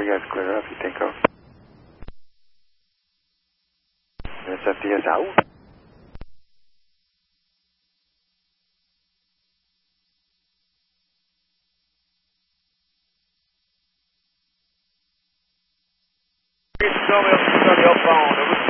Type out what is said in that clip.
Tower, you guys clear up, you think of. SFDS out. Tell me on your phone.